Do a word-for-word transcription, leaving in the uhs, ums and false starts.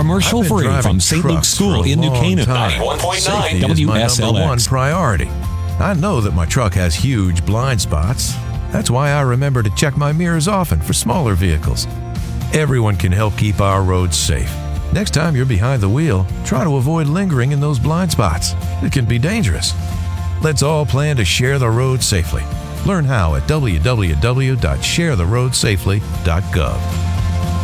Commercial I've been free driving from Saint Luke's trucks School for a in New long Canaan. time. ninety-one point nine Safety is W my S L number one X. priority. I know that my truck has huge blind spots. That's why I remember to check my mirrors often for smaller vehicles. Everyone can help keep our roads safe. Next time you're behind the wheel, try to avoid lingering in those blind spots. It can be dangerous. Let's all plan to share the road safely. Learn how at w w w dot share the road safely dot gov.